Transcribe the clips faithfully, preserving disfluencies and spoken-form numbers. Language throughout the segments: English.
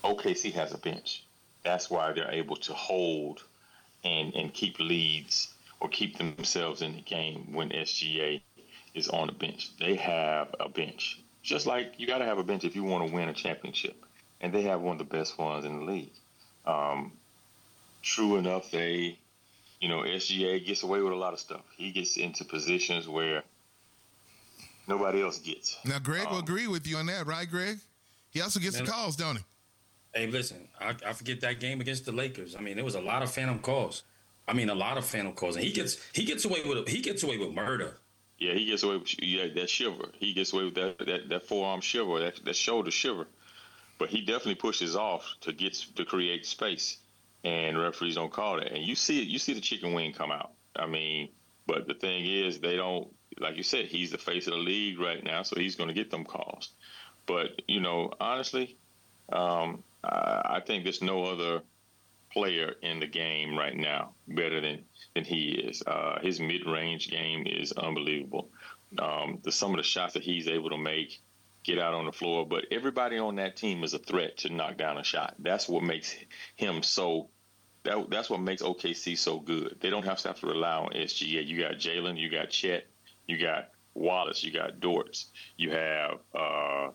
O K C has a bench. That's why they're able to hold and and keep leads or keep themselves in the game when S G A is on the bench. They have a bench. Just like you got to have a bench if you want to win a championship. And they have one of the best ones in the league. Um, true enough, they, you know, S G A gets away with a lot of stuff. He gets into positions where nobody else gets. Now, Greg um, will agree with you on that, right, Greg? He also gets man, the calls, don't he? Hey, listen, I, I forget that game against the Lakers. I mean, there was a lot of phantom calls. I mean, a lot of phantom calls, and he gets he gets away with he gets away with murder. Yeah, he gets away with yeah, that shiver. He gets away with that that, that forearm shiver, that that shoulder shiver. But he definitely pushes off to get to create space, and referees don't call that. And you see it, you see the chicken wing come out. I mean, but the thing is, they don't. Like you said, he's the face of the league right now, so he's going to get them calls. But you know, honestly, um, I, I think there's no other player in the game right now better than than he is. Uh, his mid-range game is unbelievable. Um, the some of the shots that he's able to make, get out on the floor. But everybody on that team is a threat to knock down a shot. That's what makes him so. That, that's what makes O K C so good. They don't have to have to rely on S G A. You got Jalen, you got Chet, you got Wallace, you got Dortz, you have uh,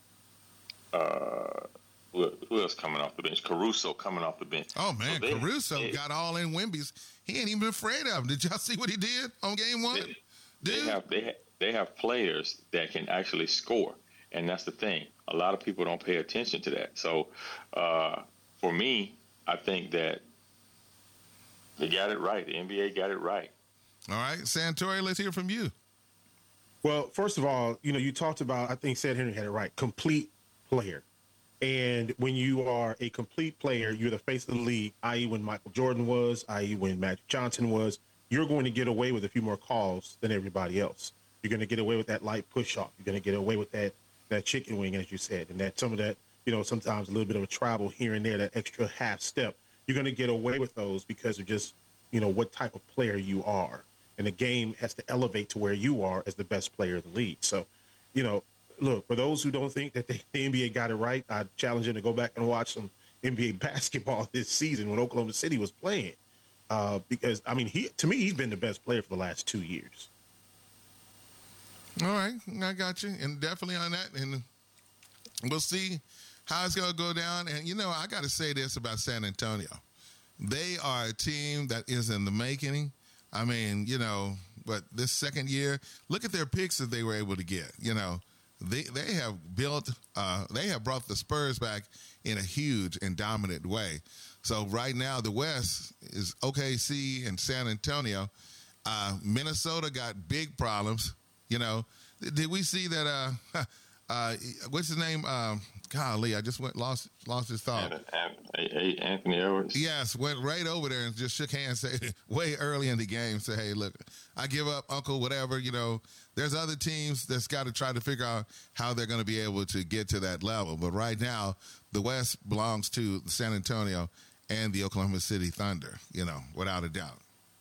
uh, who, who else coming off the bench? Caruso coming off the bench. Oh man, so they, Caruso they, got all in Wemby's. He ain't even afraid of him. Did y'all see what he did on game one? They, they have they have, they have players that can actually score, and that's the thing. A lot of people don't pay attention to that. So uh, for me, I think that they got it right. The N B A got it right. All right, Santori, let's hear from you. Well, first of all, you know, you talked about, I think Seth Henry had it right, complete player. And when you are a complete player, you're the face of the league, that is when Michael Jordan was, that is when Magic Johnson was, you're going to get away with a few more calls than everybody else. You're going to get away with that light push-off. You're going to get away with that that chicken wing, as you said, and that some of that, you know, sometimes a little bit of a travel here and there, that extra half step. You're going to get away with those because of just, you know, what type of player you are. And the game has to elevate to where you are as the best player of the league. So, you know, look, for those who don't think that the, the N B A got it right, I challenge them to go back and watch some N B A basketball this season when Oklahoma City was playing. Uh, because, I mean, he to me, he's been the best player for the last two years. All right, I got you. And definitely on that. And we'll see how it's going to go down. And, you know, I got to say this about San Antonio. They are a team that is in the making. I mean, you know, but this second year, look at their picks that they were able to get. You know, they they have built, uh, they have brought the Spurs back in a huge and dominant way. So right now, the West is O K C and San Antonio. Uh, Minnesota got big problems. You know, did we see that? Uh, uh, what's his name? Um, golly, I just went lost lost his thought. Anthony Edwards. Yes, went right over there and just shook hands, say way early in the game, say, "Hey, look, I give up, Uncle, whatever." You know, there's other teams that's got to try to figure out how they're going to be able to get to that level. But right now, the West belongs to San Antonio and the Oklahoma City Thunder. You know, without a doubt.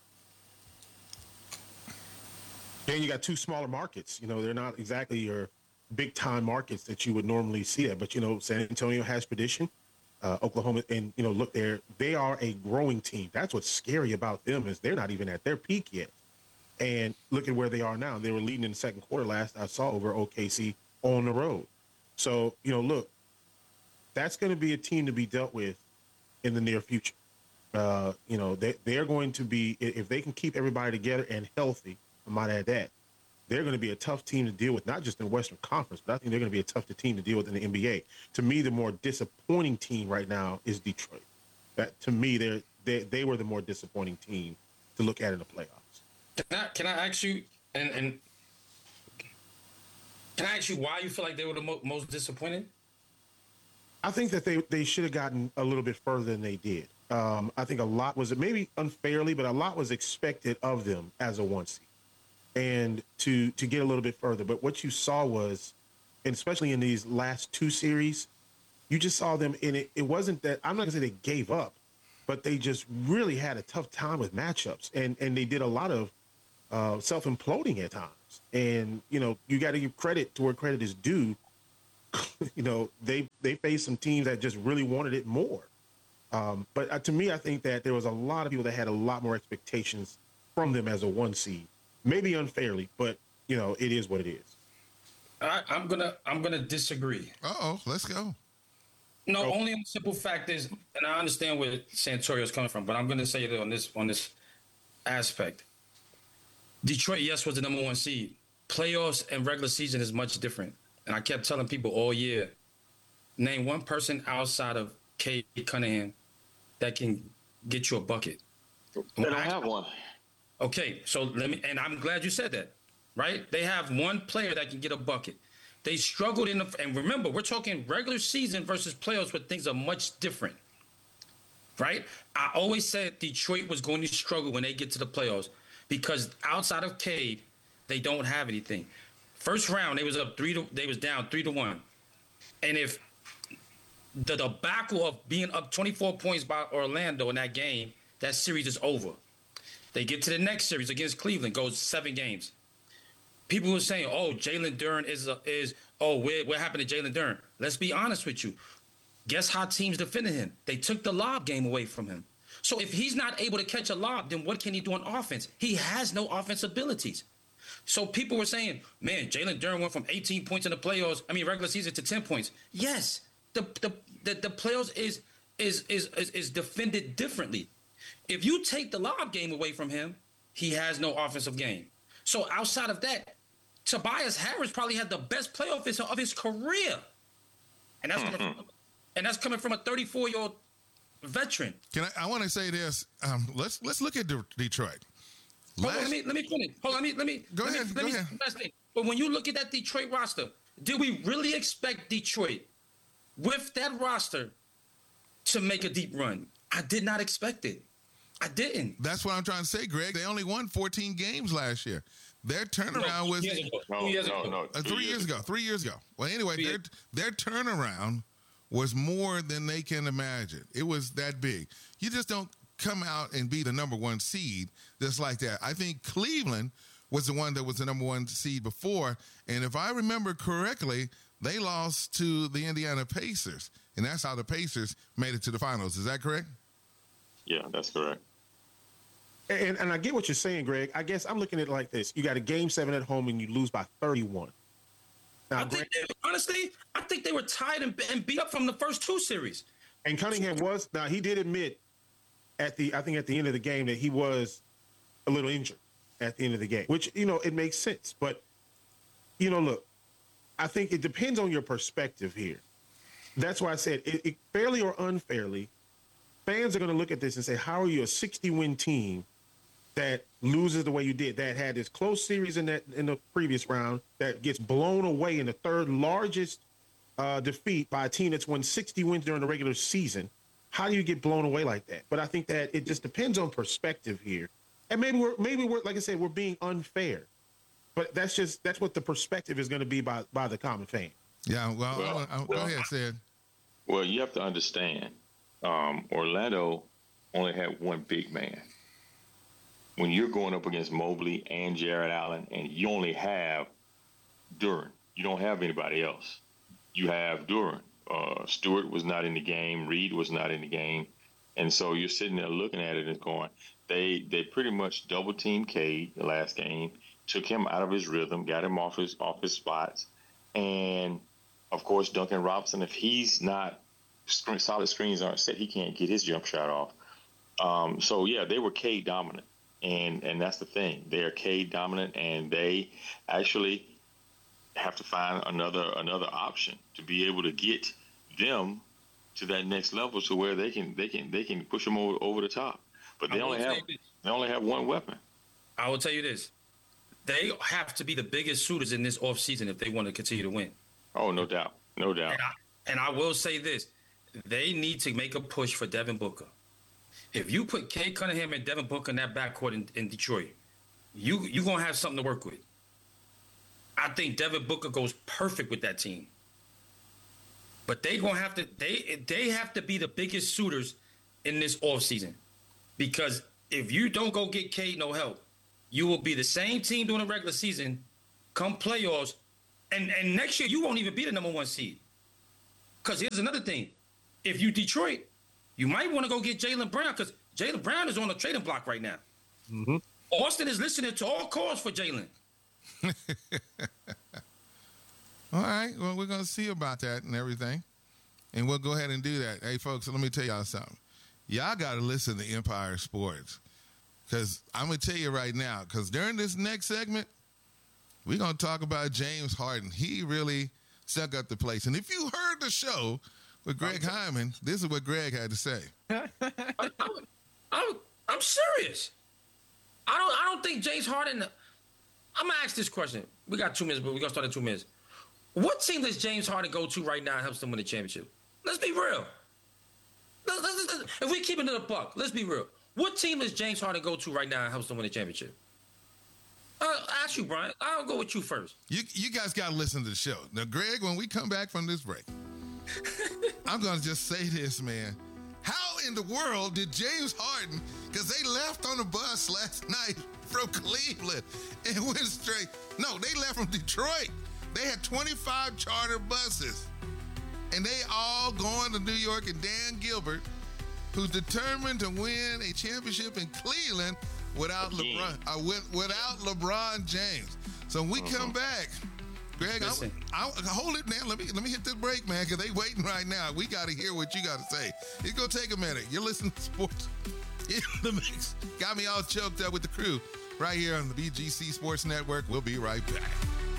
Then you got two smaller markets. You know, they're not exactly your big-time markets that you would normally see that. But, you know, San Antonio has tradition. Uh, Oklahoma, and, you know, look, they're, they are a growing team. That's what's scary about them is they're not even at their peak yet. And look at where they are now. They were leading in the second quarter last I saw over O K C on the road. So, you know, look, that's going to be a team to be dealt with in the near future. Uh, you know, they, they're going to be, if they can keep everybody together and healthy, I might add that, they're going to be a tough team to deal with, not just in the Western Conference, but I think they're going to be a tough team to deal with in the N B A. To me, the more disappointing team right now is Detroit. That to me, they're, they they were the more disappointing team to look at in the playoffs. Can I, can I ask you, and, and can I ask you why you feel like they were the mo- most disappointing? I think that they, they should have gotten a little bit further than they did. Um, I think a lot was, maybe unfairly, but a lot was expected of them as a one seed. And to to get a little bit further. But what you saw was, and especially in these last two series, you just saw them in it. It wasn't that, I'm not going to say they gave up, but they just really had a tough time with matchups. And, and they did a lot of uh, self-imploding at times. And, you know, you got to give credit to where credit is due. you know, they they faced some teams that just really wanted it more. Um, but uh, to me, I think that there was a lot of people that had a lot more expectations from them as a one seed, maybe unfairly, but you know, it is what it is. I, I'm gonna I'm gonna disagree. Uh oh, let's go. No, Oh. only on the simple fact is, and I understand where Santorio's coming from, but I'm gonna say it on this on this aspect. Detroit, yes, was the number one seed. Playoffs and regular season is much different. And I kept telling people all year, name one person outside of Cade Cunningham that can get you a bucket. They don't have one. Okay, so let me, and I'm glad you said that, right? They have one player that can get a bucket. They struggled in the, and remember, we're talking regular season versus playoffs where things are much different, right? I always said Detroit was going to struggle when they get to the playoffs because outside of Cade, they don't have anything. First round, they was up three to, they was down three to one, and if the debacle of being up twenty-four points by Orlando in that game, that series is over. They get to the next series against Cleveland, goes seven games. People were saying, "Oh, Jalen Duren is a, is oh, what, what happened to Jalen Duren?" Let's be honest with you. Guess how teams defended him? They took the lob game away from him. So if he's not able to catch a lob, then what can he do on offense? He has no offense abilities. So people were saying, "Man, Jalen Duren went from eighteen points in the playoffs, I mean regular season, to ten points." Yes, the the the, the playoffs is, is is is is defended differently. If you take the lob game away from him, he has no offensive game. So outside of that, Tobias Harris probably had the best playoff of his career, and that's coming from, and that's coming from a thirty-four-year-old veteran. Can I? I want to say this. Um, let's let's look at De- Detroit. Hold on, Last- let me let me finish. Hold on, let me let me Go let ahead, Me, go let me, ahead. last thing. But when you look at that Detroit roster, did we really expect Detroit with that roster to make a deep run? I did not expect it. I didn't. That's what I'm trying to say, Greg. They only won fourteen games last year. Their turnaround No, was two years ago. No, Two years no, ago. no. uh, three years ago. Three years ago. Well, anyway, Three their years. their turnaround was more than they can imagine. It was that big. You just don't come out and be the number one seed just like that. I think Cleveland was the one that was the number one seed before, and if I remember correctly, they lost to the Indiana Pacers, and that's how the Pacers made it to the finals. Is that correct? Yeah, that's correct. And, and I get what you're saying, Greg. I guess I'm looking at it like this. You got a game seven at home and you lose by thirty-one. Now, I think Greg, they, honestly, I think they were tied and, and beat up from the first two series. and Cunningham was, now he did admit at the, I think at the end of the game that he was a little injured at the end of the game, which, you know, it makes sense. But, you know, look, I think it depends on your perspective here. That's why I said it, it fairly or unfairly, fans are going to look at this and say, how are you a sixty-win team that loses the way you did, that had this close series in that in the previous round, that gets blown away in the third largest uh, defeat by a team that's won sixty wins during the regular season? How do you get blown away like that? But I think that it just depends on perspective here, and maybe we're maybe we're like I said, we're being unfair, but that's just that's what the perspective is going to be by by the common fan. Yeah. Well, Well, I, I, well, go ahead, Sid. Well, you have to understand, um, Orlando only had one big man. When you're going up against Mobley and Jared Allen, and you only have Duren, you don't have anybody else. You have Duren. Uh, Stewart was not in the game. Reed was not in the game. And so you're sitting there looking at it and going, they they pretty much double teamed Cade the last game, took him out of his rhythm, got him off his off his spots, and of course Duncan Robinson, if he's not screen, solid screens aren't set, he can't get his jump shot off. Um, so yeah, they were Cade dominant, and and that's the thing. They're Cade dominant, and they actually have to find another another option to be able to get them to that next level, to where they can they can they can push them over, over the top. But they I will only have say this. they only have one weapon. I will tell you this. They have to be the biggest suitors in this offseason if they want to continue to win. Oh, no doubt, no doubt. And I, and I will say this. They need to make a push for Devin Booker. If you put Cade Cunningham and Devin Booker in that backcourt in, in Detroit, you, you're going to have something to work with. I think Devin Booker goes perfect with that team. But they going to have to they they have to be the biggest suitors in this offseason. Because if you don't go get Cade no help, you will be the same team during the regular season, come playoffs, and, and next year you won't even be the number one seed. Because here's another thing. If you Detroit, you might want to go get Jaylen Brown because Jaylen Brown is on the trading block right now. Mm-hmm. Austin is listening to all calls for Jaylen. All right. Well, we're going to see about that and everything. And we'll go ahead and do that. Hey, folks, let me tell y'all something. Y'all got to listen to Empire Sports. Because I'm going to tell you right now, because during this next segment, we're going to talk about James Harden. He really stuck up the place. And if you heard the show with Greg Hyman, this is what Greg had to say. I, I'm, I'm, I'm serious. I don't I don't think James Harden. I'm going to ask this question. We got two minutes, but we're going to start in two minutes. What team does James Harden go to right now and helps them win the championship? Let's be real. Let's, let's, let's, if we keep it in a buck, let's be real. What team does James Harden go to right now and helps them win the championship? Uh, I'll ask you, Brian. I'll go with you first. You you guys got to listen to the show. Now, Greg, when we come back from this break, I'm going to just say this, man. How in the world did James Harden, because they left on the bus last night from Cleveland and went straight. No, they left from Detroit. They had twenty-five charter buses, and they all going to New York. And Dan Gilbert, who's determined to win a championship in Cleveland without Again. LeBron, uh, with, without LeBron James. So when we uh-huh. come back, Greg, I, I, hold it, man. Let me let me hit this break, man, because they waiting right now. We got to hear what you got to say. It's gonna take a minute. You're listening to Sports in the Mix. Got me all choked up with the crew right here on the B G C Sports Network. We'll be right back.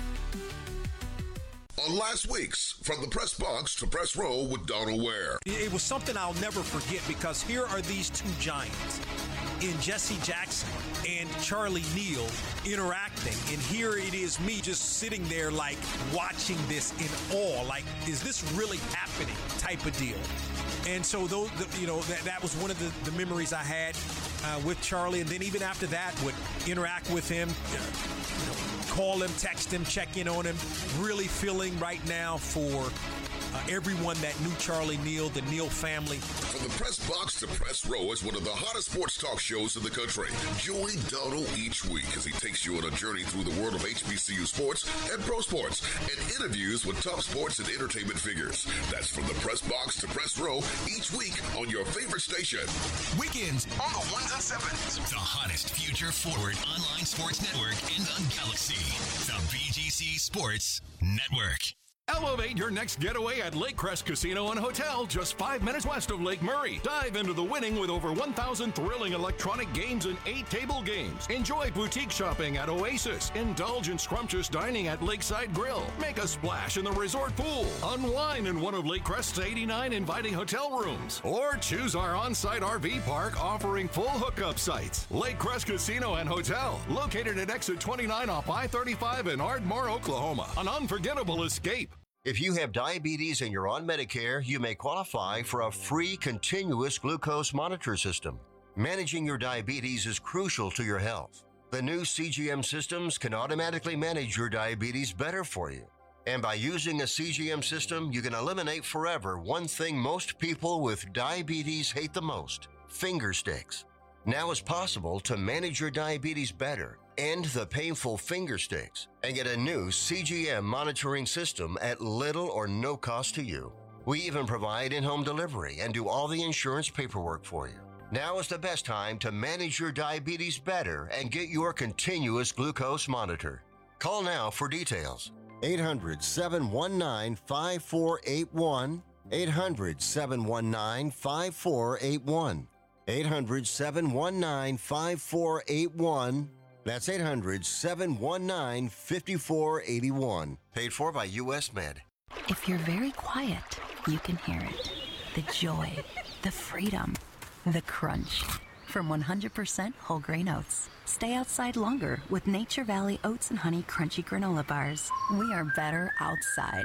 On last week's From the Press Box to Press Row with Donald Ware. It was something I'll never forget because here are these two giants in Jesse Jackson and Charlie Neal interacting. And here it is me just sitting there like watching this in awe. Like, is this really happening type of deal? And so, those, you know, that, that was one of the, the memories I had uh, with Charlie. And then even after that, would interact with him, you know, call him, text him, check in on him. Really feeling right now for uh, everyone that knew Charlie Neal, the Neal family. From the Press Box to Press Row is one of the hottest sports talk shows in the country. Join Donald each week as he takes you on a journey through the world of H B C U sports and pro sports and interviews with top sports and entertainment figures. That's From the Press Box to Press Row each week on your favorite station. Weekends on the ones and sevens. The hottest future forward online sports network in the galaxy. The B G C Sports Network. Elevate your next getaway at Lake Crest Casino and Hotel, just five minutes west of Lake Murray. Dive into the winning with over one thousand thrilling electronic games and eight table games. Enjoy boutique shopping at Oasis. Indulge in scrumptious dining at Lakeside Grill. Make a splash in the resort pool. Unwind in one of Lake Crest's eighty-nine inviting hotel rooms. Or choose our on-site R V park offering full hookup sites. Lake Crest Casino and Hotel, located at exit twenty-nine off I thirty-five in Ardmore, Oklahoma. An unforgettable escape. If you have diabetes and you're on Medicare, you may qualify for a free continuous glucose monitor system. Managing your diabetes is crucial to your health. The new C G M systems can automatically manage your diabetes better for you. And by using a C G M system, you can eliminate forever one thing most people with diabetes hate the most: finger sticks. Now it's possible to manage your diabetes better, end the painful finger sticks, and get a new C G M monitoring system at little or no cost to you. We even provide in-home delivery and do all the insurance paperwork for you. Now is the best time to manage your diabetes better and get your continuous glucose monitor. Call now for details. eight hundred, seven one nine, five four eight one. eight hundred, seven one nine, five four eight one. eight hundred, seven one nine, five four eight one. That's eight hundred, seven one nine, five four eight one. Paid for by U S Med. If you're very quiet, you can hear it. The joy, the freedom, the crunch. From one hundred percent whole grain oats. Stay outside longer with Nature Valley Oats and Honey Crunchy Granola Bars. We are better outside.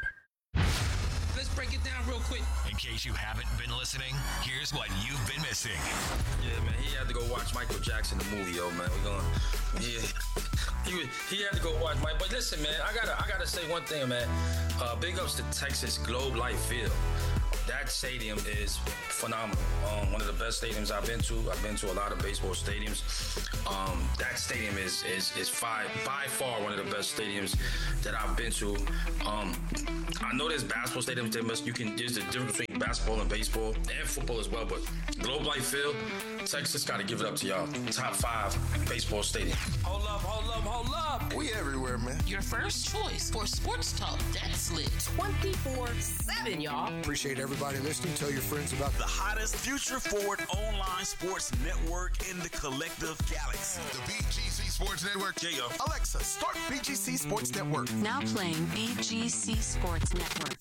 Let's break it down real quick. In case you haven't been listening, here's what you've been missing. Yeah, man, he had to go watch Michael Jackson, the movie, yo, man. We're going, yeah. He, was, he had to go watch Mike. But listen, man, I gotta, I gotta say one thing, man. Uh, big ups to Texas Globe Life Field. That that stadium is phenomenal. Um, one of the best stadiums I've been to. I've been to a lot of baseball stadiums. Um, that stadium is is is five, by far one of the best stadiums that I've been to. Um, I know there's basketball stadiums. There must you can there's a difference between basketball and baseball and football as well. But Globe Life Field, Texas, got to give it up to y'all. Top five baseball stadium. Hold up, hold up, hold up. We everywhere, man. Your first choice for sports talk that's lit twenty-four seven, y'all. Appreciate everybody listening. Tell your friends about the hottest future forward online sports network in the collective galaxy. The B G C Sports Network. Yeah, yo. Alexa, start B G C Sports Network. Now playing B G C Sports Network.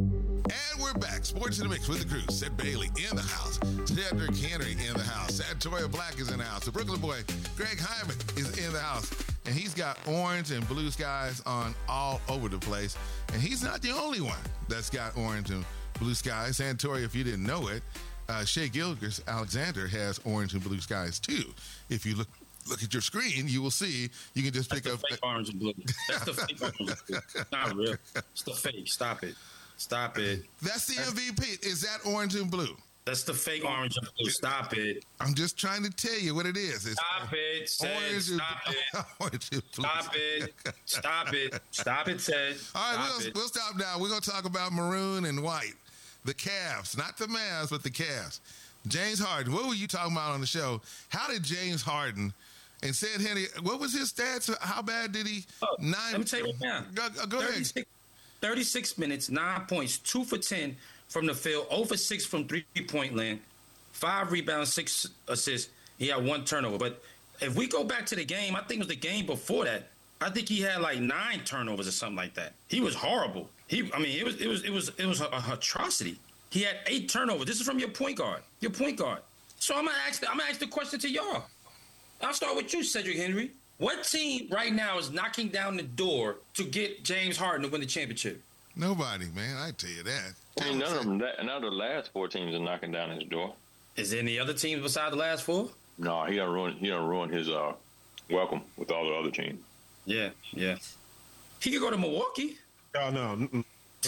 And we're back. Sports in the Mix with the crew. Sid Bailey in the house. Cedric Henry in the house. Santoria Black is in the house. The Brooklyn boy, Greg Hyman, is in the house. And he's got orange and blue skies on all over the place. And he's not the only one that's got orange and blue skies. Santoria, if you didn't know it, uh, Shea Gilgis Alexander has orange and blue skies too. If you look look at your screen, you will see you can just That's pick the up fake orange and blue. That's the fake orange and blue. It's not real. It's the fake. Stop it. Stop it. That's the M V P. Is that orange and blue? That's the fake orange and blue. Stop it. I'm just trying to tell you what it is. It's Stop it, Ted. orange Stop and, it. orange and blue. Stop it. Stop it. Stop it, Ted. All right, Stop we'll, it. we'll stop now. We're going to talk about maroon and white. The Cavs, not the Mavs, but the Cavs. James Harden, what were you talking about on the show? How did James Harden and said Henry, what was his stats? How bad did he? Oh, Nine. Let me tell you right now. Go, go thirty-six, ahead. thirty-six minutes, nine points, two for ten from the field, zero for six from three-point land, five rebounds, six assists. He had one turnover. But if we go back to the game, I think it was the game before that. I think he had like nine turnovers or something like that. He was horrible. He, I mean, it was, it was, it was, it was a, a atrocity. He had eight turnovers. This is from your point guard. Your point guard. So I'm gonna ask. The, I'm gonna ask the question to y'all. I'll start with you, Cedric Henry. What team right now is knocking down the door to get James Harden to win the championship? Nobody, man. I tell you that. I mean, none of them. None of the last four teams are knocking down his door. Is there any other teams besides the last four? No, he done ruin. He done ruin his uh welcome with all the other teams. Yeah, yeah. He could go to Milwaukee. Oh no. Mm-mm.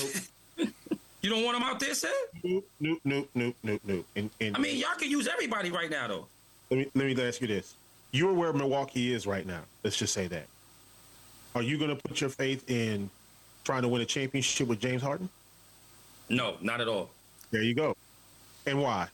Nope. You don't want him out there, Seth? Nope, nope, nope, nope, nope, nope. And, and I mean, y'all can use everybody right now, though. let me let me ask you this: you're where Milwaukee is right now. Let's just say that. Are you going to put your faith in trying to win a championship with James Harden? No, not at all. There you go. And why?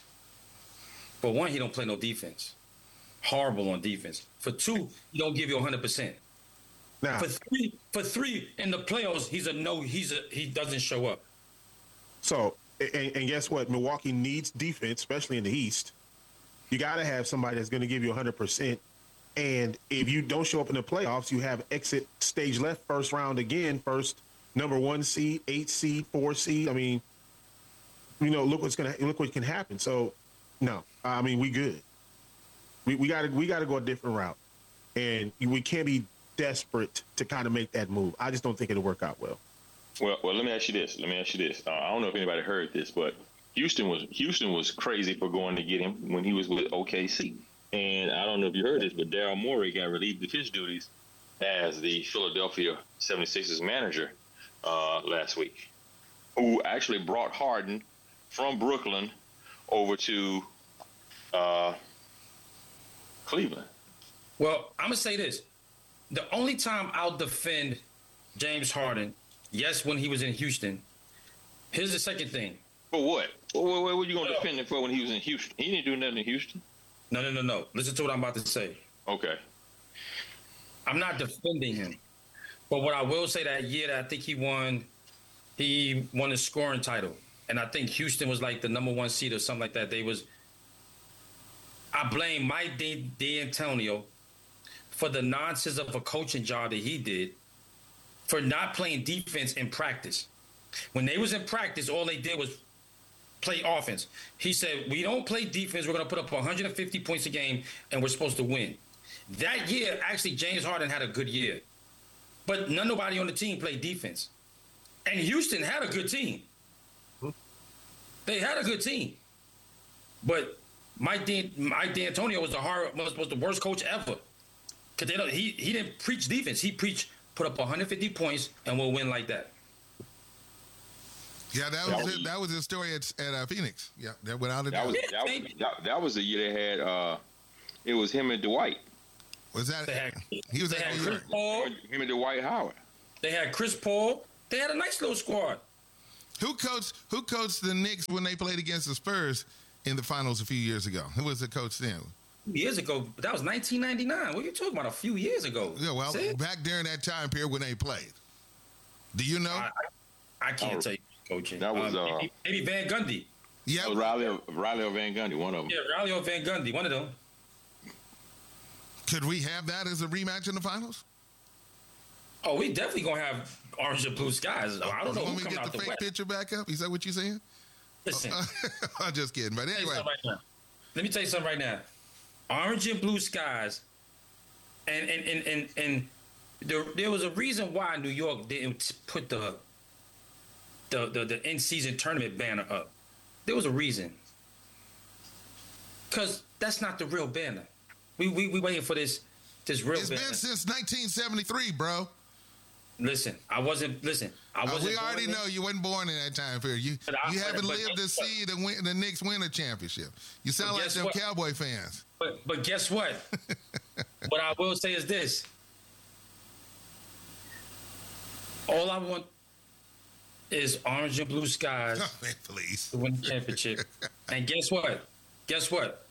For one, he don't play no defense. Horrible on defense. For two, he don't give you one hundred percent. Now, For three, for three in the playoffs, he's a no. He's a he doesn't show up. so and, and guess what? Milwaukee needs defense, especially in the East. You got to have somebody that's going to give you one hundred percent. And if you don't show up in the playoffs, you have exit stage left, first round again, first number one seed, eight seed, four seed. I mean, you know, look what's gonna look what can happen. So, no, I mean, we good. We we got to we got to go a different route, and we can't be desperate to kind of make that move. I just don't think it'll work out well. Well, well, let me ask you this. Let me ask you this. Uh, I don't know if anybody heard this, but Houston was Houston was crazy for going to get him when he was with O K C. And I don't know if you heard this, but Daryl Morey got relieved of his duties as the Philadelphia seventy-sixers manager uh, last week, who actually brought Harden from Brooklyn over to uh, Cleveland. Well, I'm gonna say this: the only time I'll defend James Harden, yes, when he was in Houston. Here's the second thing. For what? What, what, what were you gonna defend him for when he was in Houston? He didn't do nothing in Houston. No, no, no, no. Listen to what I'm about to say. Okay. I'm not defending him, but what I will say that year that I think he won, he won the scoring title, and I think Houston was like the number one seed or something like that. They was. I blame Mike D'Antonio for the nonsense of a coaching job that he did for not playing defense in practice. When they was in practice, all they did was play offense. He said, we don't play defense. We're going to put up one hundred fifty points a game, and we're supposed to win. That year, actually, James Harden had a good year. But none nobody on the team played defense. And Houston had a good team. They had a good team. But Mike, Dan, Mike D'Antonio was the, hard, was, was the worst coach ever. Because they don't, he, he didn't preach defense. He preached put up one hundred fifty points, and we'll win like that. Yeah, that was, that was it. That was his story at, at uh, Phoenix. Yeah, that without a that doubt. was that, was that, that was the year they had. Uh, it was him and Dwight. Was that? Had, he was at New York. Paul, him and Dwight Howard. They had Chris Paul. They had a nice little squad. Who coached? Who coached the Knicks when they played against the Spurs in the finals a few years ago? Who was the coach then? Years ago, that was nineteen ninety-nine. What are you talking about? A few years ago. Yeah, well, See? back during that time period when they played. Do you know? I, I, I can't oh, tell you, coaching. That was um, uh, maybe, maybe Van Gundy. Yeah, Riley, Riley or Van Gundy, one of them. Yeah, Riley or Van Gundy, one of them. Could we have that as a rematch in the finals? Oh, we definitely gonna have orange and blue skies. I don't know who who coming out get the, the fake West. picture back up? Is that what you're saying? Listen, uh, I'm just kidding. But anyway, right let me tell you something right now. Orange and blue skies, and and and and, and there, there was a reason why New York didn't put the the the, the in-season tournament banner up. There was a reason, because that's not the real banner. We we we waiting for this this real. It's banner. been since nineteen seventy-three, bro. Listen, I wasn't. Listen, I wasn't. Uh, we already born know you wasn't born in that time period. You I, you haven't but, lived but, to see the win, the Knicks win a championship. You sound like them what? Cowboy fans. But but guess what? What I will say is this: all I want is orange and blue skies oh, man, please. to win the championship. And guess what? Guess what?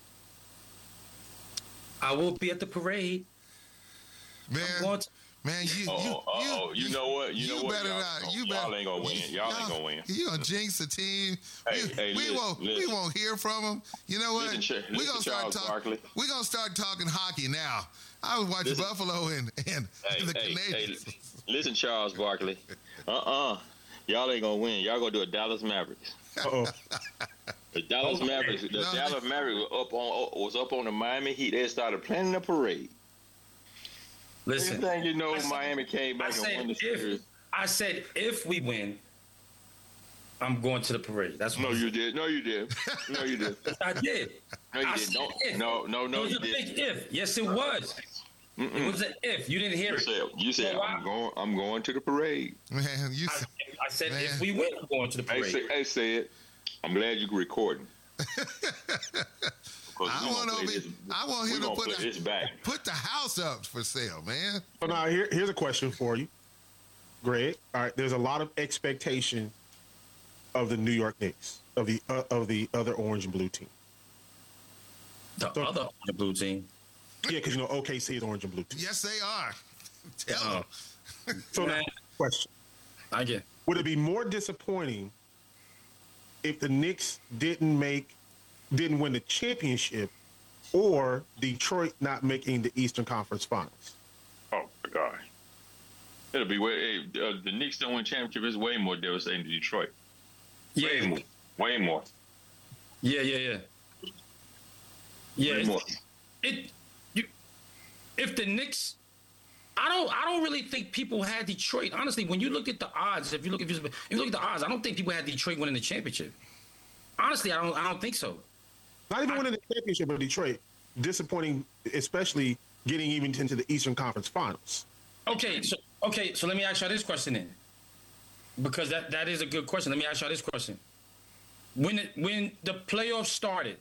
I will be at the parade. Man. Man, you, oh, you, oh, you, oh, you know what? You, you know what? better Y'all, not. You y'all better, ain't gonna win. Y'all, y'all ain't gonna win. You gonna jinx the team? Hey, we, hey, we listen, won't. listen. We won't hear from them. You know what? Listen, we listen, gonna start talking. We gonna start talking hockey now. I was watching listen. Buffalo and and hey, the hey, Canadians. Hey, listen, Charles Barkley. Uh-uh. Y'all ain't gonna win. Y'all gonna do a Dallas Mavericks. Uh-oh. The Dallas Mavericks. The no, Dallas Mavericks was up on was up on the Miami Heat. They started planning a parade. Listen, thing you know, said, Miami came back I said, and won the series. I said if we win, I'm going to the parade. That's what no, you did. No, you did. No, you did. I did. No, you I did. No, if. no, no, no, it was you a did. big if. Yes, it was. Mm-mm. It was an if. You didn't hear you it. Said, you said, so I'm going. I'm going to the parade. Man, you. I, I said man. if we win, I'm going to the parade. Hey, say, hey, said, I'm glad you're recording. I want to this, I want him to put put, the, this back. put the house up for sale, man. So now here, here's a question for you, Greg. All right, there's a lot of expectation of the New York Knicks, of the uh, of the other orange and blue team. The so, other the blue team. Yeah, because you know O K C is orange and blue team. Yes, they are. Tell uh, them. So now, question. I get. Would it be more disappointing if the Knicks didn't make, didn't win the championship, or Detroit not making the Eastern Conference Finals? Oh my God! It'll be way. Hey, uh, the Knicks don't win championship is way more devastating than Detroit. Yeah. Way more. Way more. Yeah, yeah, yeah. Yeah. Way more. It. You. If the Knicks. I don't. I don't really think people had Detroit. Honestly, when you look at the odds, if you look if you, if you look at the odds, I don't think people had Detroit winning the championship. Honestly, I don't. I don't think so. Not even I, winning the championship of Detroit. Disappointing, especially getting even into the Eastern Conference Finals. Okay, so okay, so let me ask y'all this question then, because that, that is a good question. Let me ask y'all this question: When it, when the playoffs started,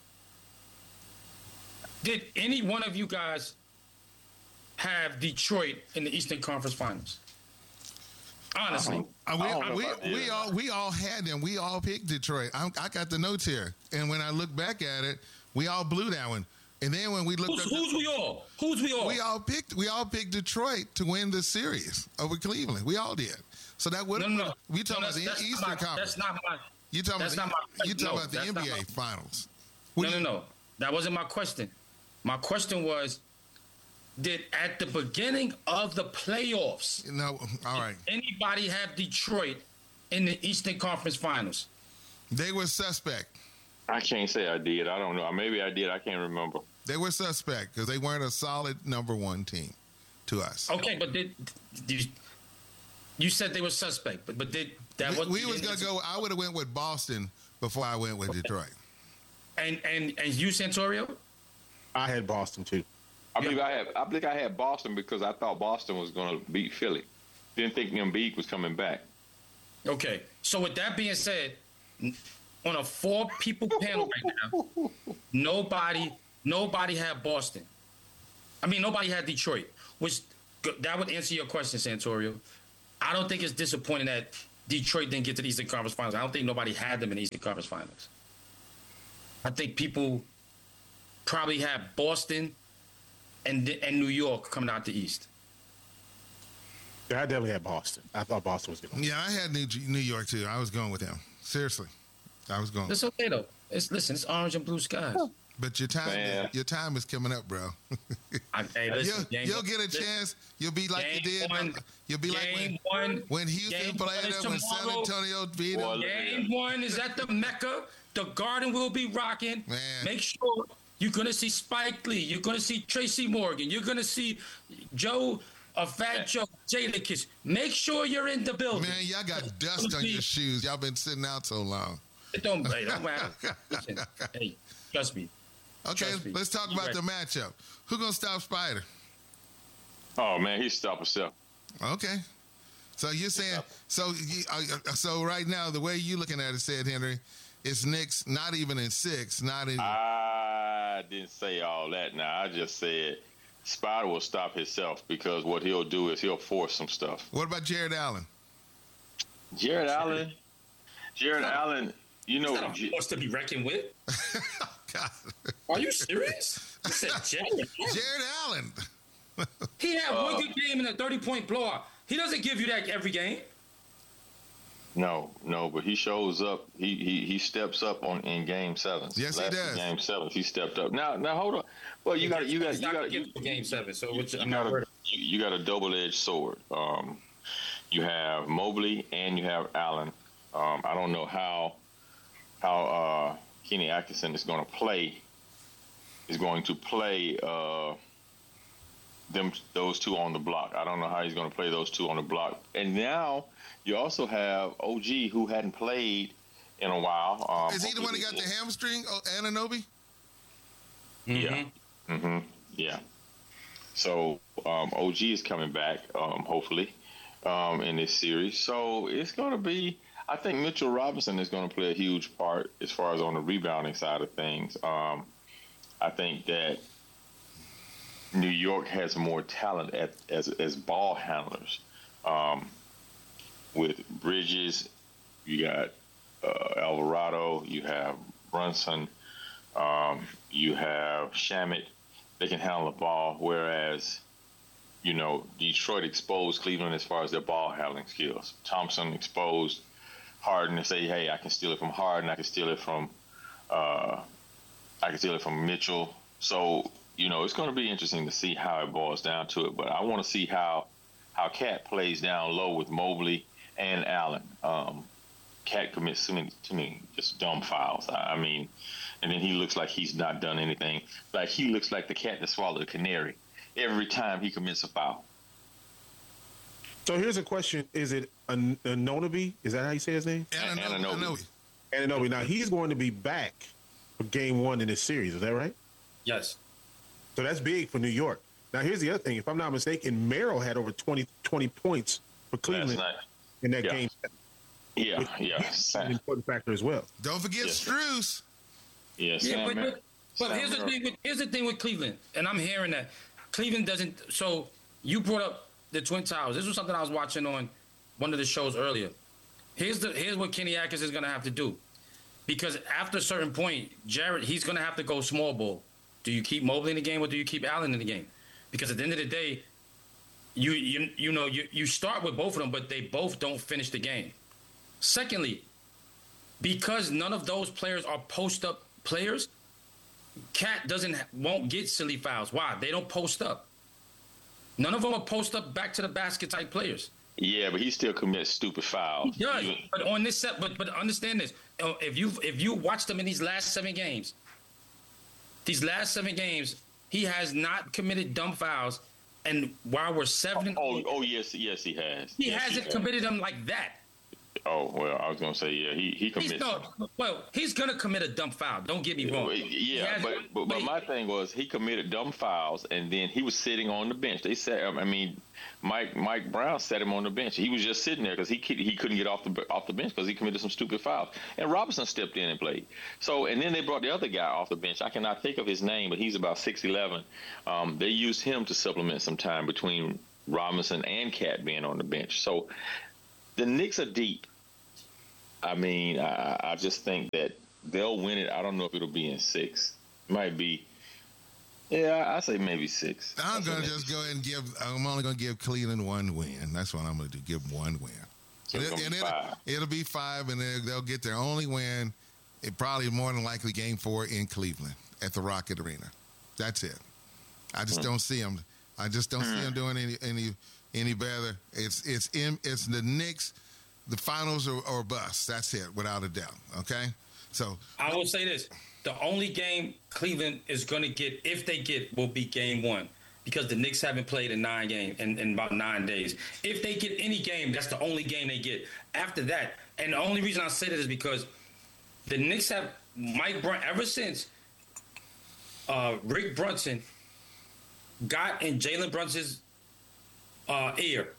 did any one of you guys have Detroit in the Eastern Conference Finals? Honestly, Uh, we, we, we all we all had them. We all picked Detroit. I, I got the notes here, and when I look back at it, we all blew that one. And then when we looked who's, up, who's the, we all? Who's we all? We all picked. We all picked Detroit to win the series over Cleveland. We all did. So that would no, no, no. we talking no, about the that's Eastern my, Conference. That's not my. You talking that's about not the, my, you talking no, about the N B A my, Finals? No, no, no. That wasn't my question. My question was, did at the beginning of the playoffs, no, all right, anybody have Detroit in the Eastern Conference Finals? They were suspect. I can't say I did. I don't know. Maybe I did. I can't remember. They were suspect because they weren't a solid number one team to us. Okay, but did, did you, you said they were suspect, but but did that? We, was, we was gonna go. I would have went with Boston before I went with okay. Detroit. And and and you, Santorio? I had Boston too. I believe I had. I believe I had Boston because I thought Boston was going to beat Philly. Didn't think Embiid was coming back. Okay. So with that being said, on a four people panel right now, nobody, nobody had Boston. I mean, nobody had Detroit, which that would answer your question, Santorio. I don't think it's disappointing that Detroit didn't get to the Eastern Conference Finals. I don't think nobody had them in the Eastern Conference Finals. I think people probably had Boston and and New York coming out the East. Yeah, I definitely had Boston. I thought Boston was going. Yeah, I had New New York too. I was going with them. Seriously, I was going. It's okay though. It's listen. It's orange and blue skies. But your time, is, your time is coming up, bro. I, hey, listen, you'll, you'll get a listen, chance. You'll be like you did. One, you'll be like when, one, when Houston played them, when San Antonio beat them. Game one is at the Mecca. The Garden will be rocking. Man. Make sure you're gonna see Spike Lee. You're gonna see Tracy Morgan. You're gonna see Joe, a Fat Joe, Jadakiss. Make sure you're in the building. Man, y'all got dust on your shoes. Y'all been sitting out so long. It don't, hey, don't matter. Listen, hey, trust me. Okay, let's talk about the matchup. Who gonna stop Spider? Oh man, he's stop himself. Okay, so you're saying so? Uh, so right now, the way you looking at it, said Henry, it's Knicks not even in six, not in. I didn't say all that. Now I just said Spider will stop himself because what he'll do is he'll force some stuff. What about Jared Allen? Jared Allen. Jared Allen. You know, not a force to be reckoned with. God. Are you serious? I said Jared. Jared Allen. He had uh, one good game in a thirty-point blowout. He doesn't give you that every game. No, no, but he shows up. He he he steps up on in game sevens. Yes, Last he does. Game sevens, he stepped up. Now, now hold on. Well, you got you got you got you game seven. So which you, you got a you, you got a double-edged sword. Um, you have Mobley and you have Allen. Um, I don't know how how. Uh, Kenny Atkinson is going to play is going to play uh, them those two on the block. I don't know how he's going to play those two on the block. And now you also have O G who hadn't played in a while. Um, is he the one that got the hamstring? Oh, Anunoby? Mm-hmm. Yeah. Mm-hmm. Yeah. So um, O G is coming back, um, hopefully, um, in this series. So it's going to be. I think Mitchell Robinson is going to play a huge part as far as on the rebounding side of things. Um, I think that New York has more talent at, as as ball handlers. Um, with Bridges, you got uh, Alvarado, you have Brunson, um, you have Shamet. They can handle the ball, whereas, you know, Detroit exposed Cleveland as far as their ball handling skills. Thompson exposed Harden to say, hey, I can steal it from Harden, I can steal it from, uh, I can steal it from Mitchell. So, you know, it's going to be interesting to see how it boils down to it. But I want to see how how Cat plays down low with Mobley and Allen. Um, Cat commits too many, too many just dumb fouls. I, I mean, and then he looks like he's not done anything. Like he looks like the cat that swallowed a canary every time he commits a foul. So here's a question: is it An- Anunoby? Is that how you say his name? Anunoby. Anunoby. Now he's going to be back for Game One in this series. Is that right? Yes. So that's big for New York. Now here's the other thing: if I'm not mistaken, Merrill had over twenty, twenty points for Cleveland in that yeah. game. Yeah, yeah. An important factor as well. Don't forget yes. Strus. Yes. Yeah, but, Mer- but, but here's the thing. With, here's the thing with Cleveland, and I'm hearing that Cleveland doesn't. So you brought up the Twin Towers. This was something I was watching on one of the shows earlier. Here's the here's what Kenny Atkins is going to have to do, because after a certain point, Jared he's going to have to go small ball. Do you keep Mobley in the game or do you keep Allen in the game? Because at the end of the day, you you you know you you start with both of them, but they both don't finish the game. Secondly, because none of those players are post up players, Cat doesn't won't get silly fouls. Why? They don't post up. None of them are post up back to the basket type players. Yeah, but he still commits stupid fouls. He does. But on this set, but but understand this: if you if you watch them in these last seven games, these last seven games, he has not committed dumb fouls. And while we're seven, oh, oh, oh yes, yes, he has. He yes, hasn't he committed them like that. Oh, well, I was going to say, yeah, he, he commits. He's no, well, he's going to commit a dumb foul. Don't get me wrong. Yeah, has, but, but, but my thing was he committed dumb fouls, and then he was sitting on the bench. They said, I mean, Mike Mike Brown set him on the bench. He was just sitting there because he he couldn't get off the off the bench because he committed some stupid fouls. And Robinson stepped in and played. So, and then they brought the other guy off the bench. I cannot think of his name, but he's about six eleven. Um, they used him to supplement some time between Robinson and Cat being on the bench. So the Knicks are deep. I mean, I, I just think that they'll win it. I don't know if it'll be in six. Might be. Yeah, I say maybe six. I'm going to just go ahead and give, I'm only going to give Cleveland one win. That's what I'm going to do, give them one win. So and it, and it'll, it'll be five, and they'll get their only win. It probably more than likely game four in Cleveland at the Rocket Arena. That's it. I just hmm. don't see them. I just don't hmm. see them doing any any any better. It's it's in, it's the Knicks, the finals or, or bust. That's it, without a doubt. Okay, so I will say this. The only game Cleveland is going to get, if they get, will be game one because the Knicks haven't played in nine games in, in about nine days. If they get any game, that's the only game they get. After that, and the only reason I say that is because the Knicks have Mike Brown ever since uh, Rick Brunson got in Jalen Brunson's uh, ear.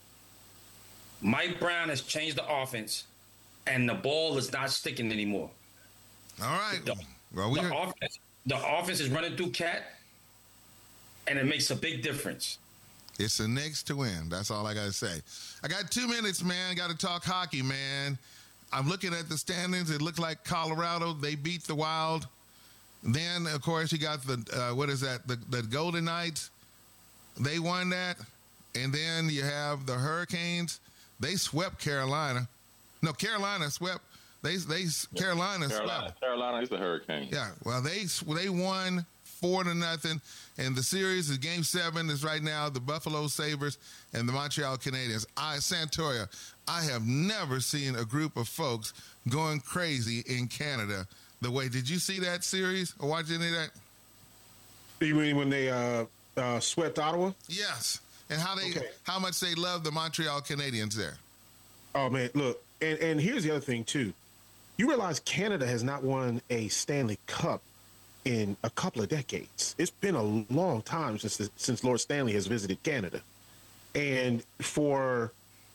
Mike Brown has changed the offense, and the ball is not sticking anymore. All right. The, well, we the, offense, the offense is running through Cat, and it makes a big difference. It's the Knicks to win. That's all I got to say. I got two minutes, man. Got to talk hockey, man. I'm looking at the standings. It looked like Colorado, they beat the Wild. Then, of course, you got the, uh, what is that, the, the Golden Knights. They won that. And then you have the Hurricanes. They swept Carolina. No, Carolina swept. They they Carolina, Carolina swept. Carolina is the Hurricane. Yeah, well they they won four to nothing, and the series is game seven is right now the Buffalo Sabres and the Montreal Canadiens. I Santoria, I have never seen a group of folks going crazy in Canada the way. Did you see that series or watch any of that? You mean when they uh, uh, swept Ottawa? Yes, and how they okay. how much they love the Montreal Canadiens there. Oh man, look, and and here's the other thing too. You realize Canada has not won a Stanley Cup in a couple of decades. It's been a long time since the, since Lord Stanley has visited Canada. And for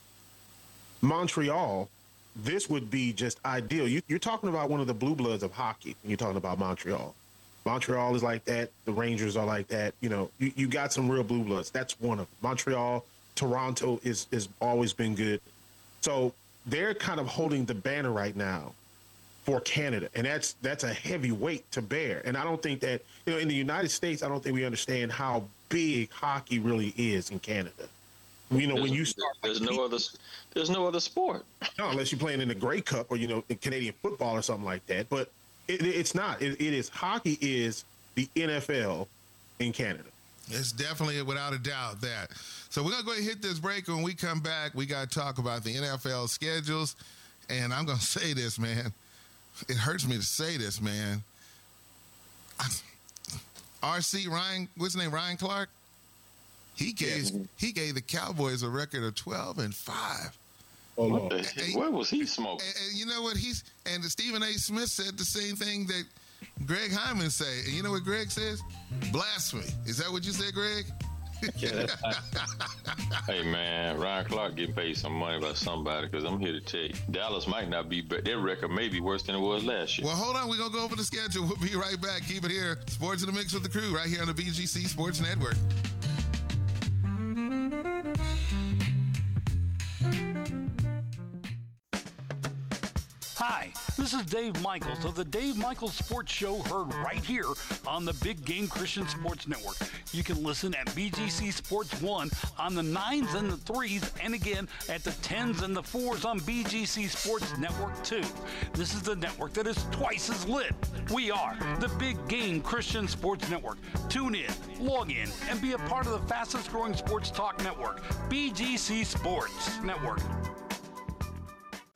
Montreal, this would be just ideal. You, you're talking about one of the blue bloods of hockey when you're talking about Montreal. Montreal is like that. The Rangers are like that. You know, you, you got some real blue bloods. That's one of them. Montreal, Toronto is is always been good. So they're kind of holding the banner right now for Canada, and that's that's a heavy weight to bear. And I don't think that, you know, in the United States, I don't think we understand how big hockey really is in Canada. You know, there's, when you start, there's like, no other, there's no other sport. No, unless you're playing in the Grey Cup or, you know, in Canadian football or something like that. But it, it's not. It, it is hockey is the N F L in Canada. It's definitely, without a doubt, that. So we're going to go ahead and hit this break. When we come back, we got to talk about the N F L schedules. And I'm going to say this, man. It hurts me to say this, man. R C Ryan, what's his name? Ryan Clark? He gave yeah. he gave the Cowboys a record of twelve and five. Oh, what the heck? Where was he smoking? And, and you know what? He's and Stephen A. Smith said the same thing that Greg Hyman said. And you know what Greg says? Blasphemy. Is that what you said, Greg? Yeah, that's hey, man, Ryan Clark getting paid some money by somebody, because I'm here to tell you, Dallas might not be, but their record may be worse than it was last year. Well, hold on. We're going to go over the schedule. We'll be right back. Keep it here. Sports in the Mix with the crew right here on the B G C Sports Network. Hi, this is Dave Michaels of the Dave Michaels Sports Show, heard right here on the Big Game Christian Sports Network. You can listen at B G C Sports one on the nines and the threes, and again at the tens and the fours on B G C Sports Network two. This is the network that is twice as lit. We are the Big Game Christian Sports Network. Tune in, log in, and be a part of the fastest growing sports talk network, B G C Sports Network.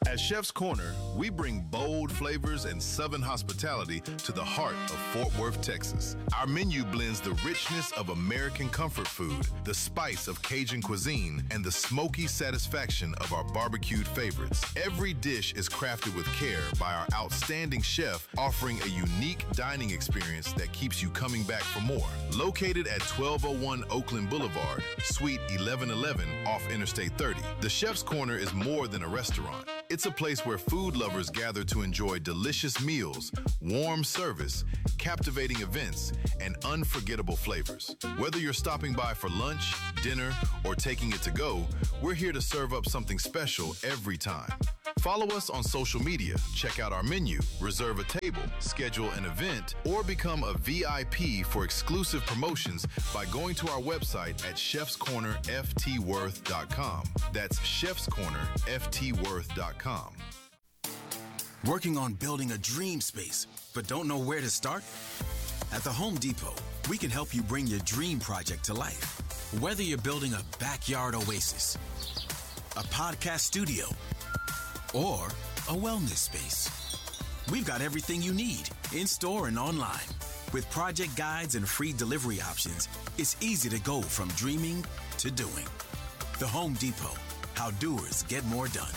At Chef's Corner, we bring bold flavors and Southern hospitality to the heart of Fort Worth, Texas. Our menu blends the richness of American comfort food, the spice of Cajun cuisine, and the smoky satisfaction of our barbecued favorites. Every dish is crafted with care by our outstanding chef, offering a unique dining experience that keeps you coming back for more. Located at twelve oh one Oakland Boulevard, Suite eleven eleven off Interstate thirty, the Chef's Corner is more than a restaurant. It's a place where food lovers gather to enjoy delicious meals, warm service, captivating events, and unforgettable flavors. Whether you're stopping by for lunch, dinner, or taking it to go, we're here to serve up something special every time. Follow us on social media, check out our menu, reserve a table, schedule an event, or become a V I P for exclusive promotions by going to our website at chefs corner f t worth dot com. That's chefs corner f t worth dot com. Working on building a dream space, but don't know where to start? At the Home Depot, we can help you bring your dream project to life. Whether you're building a backyard oasis, a podcast studio, or a wellness space, we've got everything you need in store and online. With project guides and free delivery options, it's easy to go from dreaming to doing. The Home Depot, how doers get more done.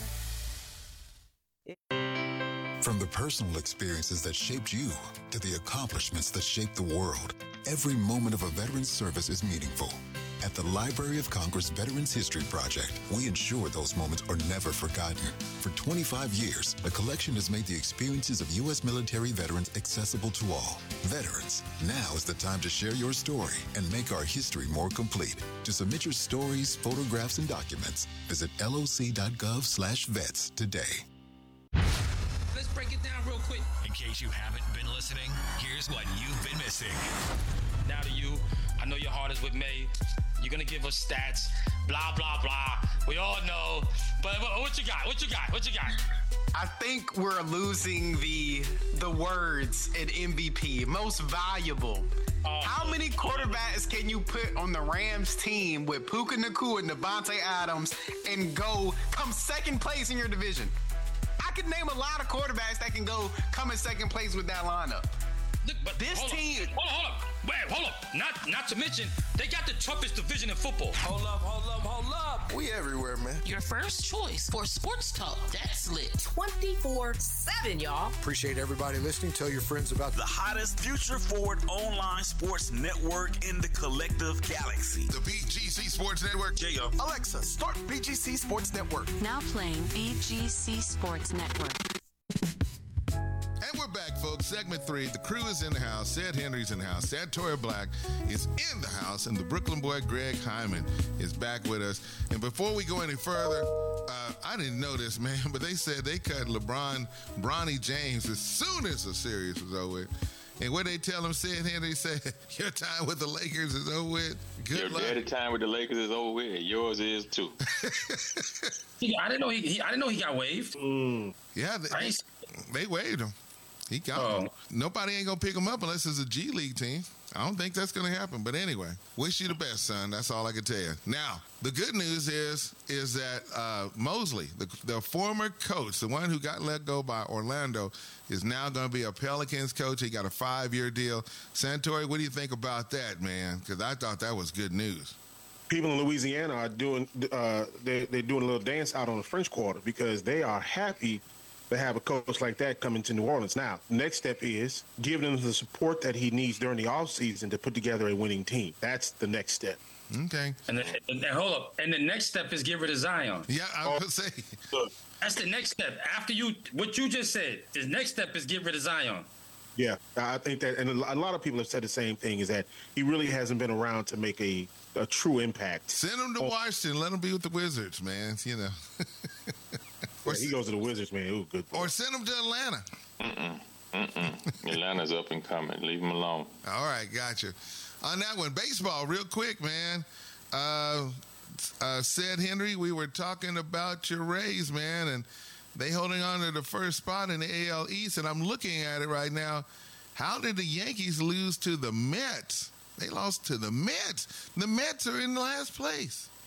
From the personal experiences that shaped you to the accomplishments that shaped the world, every moment of a veteran's service is meaningful. At the Library of Congress Veterans History Project, we ensure those moments are never forgotten. For twenty-five years, the collection has made the experiences of U S military veterans accessible to all. Veterans, now is the time to share your story and make our history more complete. To submit your stories, photographs, and documents, visit loc.gov slash vets today. Let's break it down real quick. In case you haven't been listening, here's what you've been missing. Now to you, I know your heart is with May. You're going to give us stats, blah, blah, blah. We all know. But what you got? What you got? What you got? I think we're losing the the words in M V P, most valuable. Uh, How many quarterbacks can you put on the Rams team with Puka Nacua and Devontae Adams and go come second place in your division? I could name a lot of quarterbacks that can go come in second place with that lineup. Look, but this hold team. Up, hold on, hold up. Wait, hold up. Not, not to mention, they got the toughest division in football. Hold up, hold up, hold up. We everywhere, man. Your first choice for sports talk. That's lit. twenty-four seven, y'all. Appreciate everybody listening. Tell your friends about the hottest future forward online sports network in the collective galaxy. The B G C Sports Network. J O. Alexa, start B G C Sports Network. Now playing B G C Sports Network. And we're back, folks. Segment three. The crew is in the house. Sid Henry's in the house. Santoria Black is in the house. And the Brooklyn boy, Greg Hyman, is back with us. And before we go any further, uh, I didn't know this, man, but they said they cut LeBron, Bronny James as soon as the series was over with. And what they tell him, Sid Henry said, your time with the Lakers is over with. Good Your luck. daddy time with the Lakers is over with. Yours is too. he, I didn't know he, he. I didn't know he got waived. Mm. Yeah, they, they waived him. He got oh. him. Nobody ain't gonna pick him up unless it's a G League team. I don't think that's gonna happen. But anyway, wish you the best, son. That's all I can tell you. Now, the good news is is that uh, Mosley, the, the former coach, the one who got let go by Orlando, is now going to be a Pelicans coach. He got a five-year deal. Santori, what do you think about that, man? Because I thought that was good news. People in Louisiana are doing uh, they, they're doing a little dance out on the French Quarter because they are happy to have a coach like that coming to New Orleans. Now, next step is giving him the support that he needs during the offseason to put together a winning team. That's the next step. Okay. And, the, and, and hold up. And the next step is get rid of Zion. Yeah, I was going to say. That's the next step. After you, what you just said, the next step is get rid of Zion. Yeah, I think that, and a lot of people have said the same thing, is that he really hasn't been around to make a, a true impact. Send him to oh. Washington. Let him be with the Wizards, man. You know. Yeah, he goes to the Wizards, man. Ooh, good. Or send him to Atlanta. Mm-mm. Mm-mm. Atlanta's up and coming. Leave him alone. All right, gotcha. On that one, baseball, real quick, man. Uh, uh, said Henry, we were talking about your Rays, man, and they holding on to the first spot in the A L East, and I'm looking at it right now. How did the Yankees lose to the Mets? They lost to the Mets. The Mets are in last place.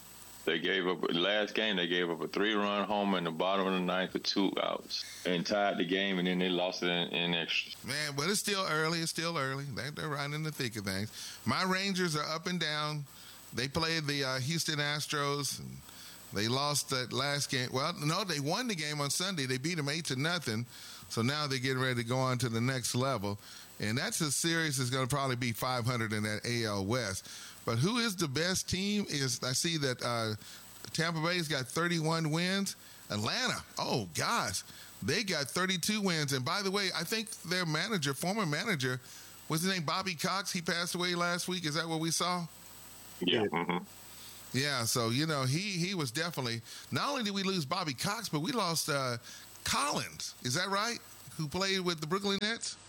They gave up last game. They gave up a three-run homer in the bottom of the ninth for two outs and tied the game, and then they lost it in, in extras. Man, but it's still early. It's still early. They, they're right in the thick of things. My Rangers are up and down. They played the uh, Houston Astros. And they lost that last game. Well, no, they won the game on Sunday. They beat them eight to nothing. So now they're getting ready to go on to the next level. And that's a series that's going to probably be five hundred in that A L West. But who is the best team is I see that uh, Tampa Bay's got thirty-one wins. Atlanta, oh, gosh, they got thirty-two wins. And by the way, I think their manager, former manager, what's his name, Bobby Cox, he passed away last week. Is that what we saw? Yeah. Mm-hmm. Yeah, so, you know, he he was definitely, not only did we lose Bobby Cox, but we lost uh, Collins. Is that right? Who played with the Brooklyn Nets?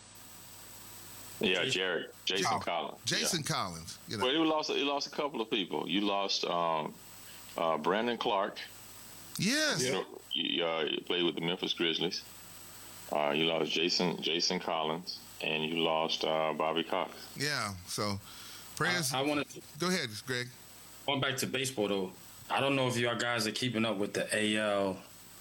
Yeah, Jared, Jason oh, Collins. Jason yeah. Collins. You know. Well, you lost. You lost a couple of people. You lost um, uh, Brandon Clark. Yes. You, know, you, uh, you played with the Memphis Grizzlies. Uh, you lost Jason Jason Collins, and you lost uh, Bobby Cox. Yeah. So, prayers. I, I wanted to go ahead, Greg. Going back to baseball, though, I don't know if y'all guys are keeping up with the A L